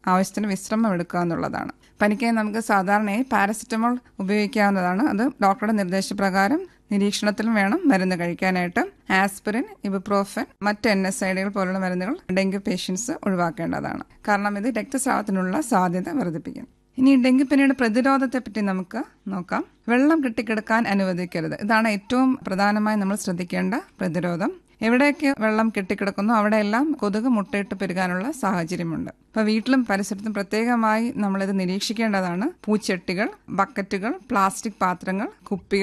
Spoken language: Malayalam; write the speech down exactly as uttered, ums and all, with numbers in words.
ആവശ്യത്തിന് വിശ്രമം എടുക്കുക എന്നുള്ളതാണ്. പനിക്കായി നമുക്ക് സാധാരണയായി പാരസെറ്റമോൾ ഉപയോഗിക്കാവുന്നതാണ്. അത് ഡോക്ടറുടെ നിർദ്ദേശപ്രകാരം നിരീക്ഷണത്തിലും വേണം മരുന്ന് കഴിക്കാനായിട്ട്. ആസ്പിരിൻ, ഇബുപ്രോഫൻ, മറ്റ് എൻ എസ് ഐഡികൾ പോലുള്ള മരുന്നുകൾ ഡെങ്കു പേഷ്യൻസ് ഒഴിവാക്കേണ്ടതാണ്. കാരണം ഇത് രക്തസ്രാവത്തിനുള്ള സാധ്യത വർദ്ധിപ്പിക്കും. ഇനി ഡെങ്കിപ്പനിയുടെ പ്രതിരോധത്തെ പറ്റി നമുക്ക് നോക്കാം. വെള്ളം കെട്ടിക്കിടക്കാൻ അനുവദിക്കരുത്. ഇതാണ് ഏറ്റവും പ്രധാനമായി നമ്മൾ ശ്രദ്ധിക്കേണ്ട പ്രതിരോധം. എവിടെയൊക്കെ വെള്ളം കെട്ടിക്കിടക്കുന്നു അവിടെയെല്ലാം കൊതുക് മുട്ടയിട്ട് പെരുകാനുള്ള സാഹചര്യമുണ്ട്. അപ്പോൾ വീട്ടിലും പരിസരത്തും പ്രത്യേകമായി നമ്മളിത് നിരീക്ഷിക്കേണ്ടതാണ്. പൂച്ചട്ടികൾ, ബക്കറ്റുകൾ, പ്ലാസ്റ്റിക് പാത്രങ്ങൾ, കുപ്പികൾ